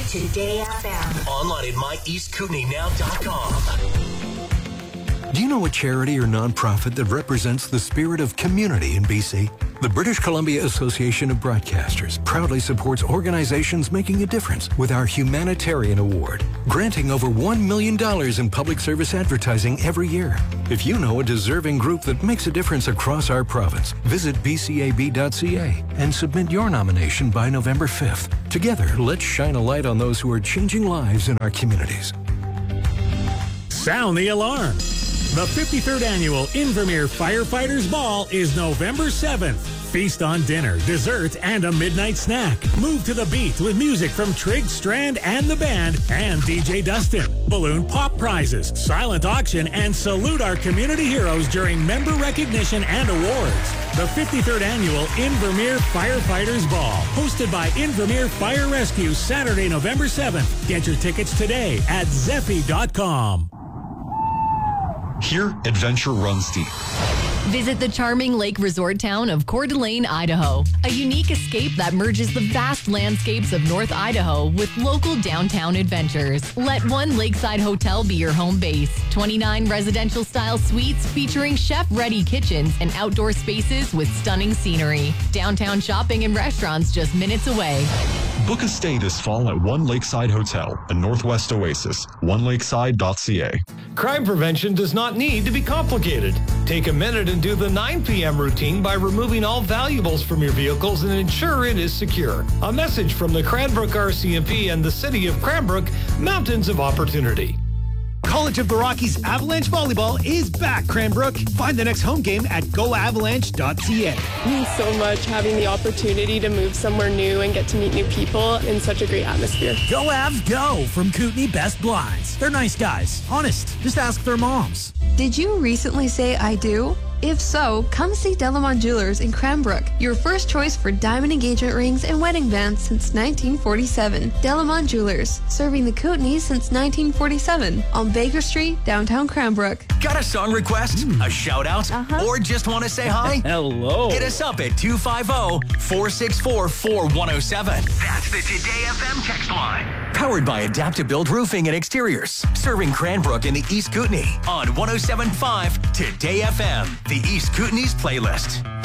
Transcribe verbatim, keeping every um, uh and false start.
Today F M. Online at my east kootenay now dot com. Do you know a charity or nonprofit that represents the spirit of community in B C? The British Columbia Association of Broadcasters proudly supports organizations making a difference with our Humanitarian Award, granting over one million dollars in public service advertising every year. If you know a deserving group that makes a difference across our province, visit b c a b dot c a and submit your nomination by November fifth. Together, let's shine a light on those who are changing lives in our communities. Sound the alarm. The fifty-third Annual Invermere Firefighters Ball is November seventh. Feast on dinner, dessert, and a midnight snack. Move to the beat with music from Trigg Strand and the band and D J Dustin. Balloon pop prizes, silent auction, and salute our community heroes during member recognition and awards. The fifty-third Annual Invermere Firefighters Ball, hosted by Invermere Fire Rescue, Saturday, November seventh. Get your tickets today at zeffy dot com. Here, adventure runs deep. Visit the charming lake resort town of Coeur d'Alene, Idaho. A unique escape that merges the vast landscapes of North Idaho with local downtown adventures. Let one lakeside hotel be your home base. twenty-nine residential-style suites featuring chef-ready kitchens and outdoor spaces with stunning scenery. Downtown shopping and restaurants just minutes away. Book a stay this fall at One Lakeside Hotel, a Northwest oasis. one lakeside dot c a. Crime prevention does not need to be complicated. Take a minute and do the nine p.m. routine by removing all valuables from your vehicles and ensure it is secure. A message from the Cranbrook R C M P and the City of Cranbrook, Mountains of Opportunity. College of the Rockies Avalanche Volleyball is back, Cranbrook. Find the next home game at go avalanche dot c a. It means so much having the opportunity to move somewhere new and get to meet new people in such a great atmosphere. Go Avs, go from Kootenay Best Blinds. They're nice guys. Honest, just ask their moms. Did you recently say I do? If so, come see Delamont Jewelers in Cranbrook, your first choice for diamond engagement rings and wedding bands since nineteen forty-seven. Delamont Jewelers, serving the Kootenays since nineteen forty-seven on Baker Street, downtown Cranbrook. Got a song request, mm. a shout out, uh-huh. or just want to say hi? Hello. Hit us up at two five zero, four six four, four one zero seven. That's the Today F M text line. Powered by Adaptabuild Roofing and Exteriors. Serving Cranbrook in the East Kootenay on one oh seven point five Today F M, the East Kootenay's playlist.